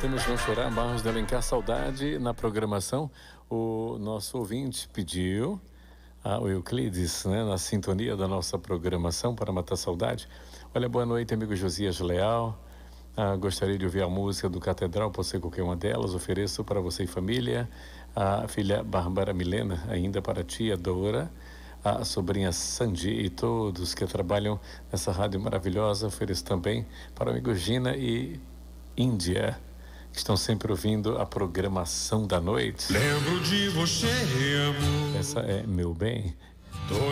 Temos Não Chorar, Barros de Alencar, Saudade na programação. O nosso ouvinte pediu, o Euclides, né, na sintonia da nossa programação para matar saudade. Olha, boa noite, amigo Josias Leal. Gostaria de ouvir a música do Catedral, pode ser qualquer uma delas. Ofereço para você e família. A filha Bárbara Milena, ainda para a tia Dora, a sobrinha Sandy e todos que trabalham nessa rádio maravilhosa. Ofereço também para o amigo Gina e Índia, que estão sempre ouvindo a programação da noite. Lembro de você, amor. Essa é Meu Bem.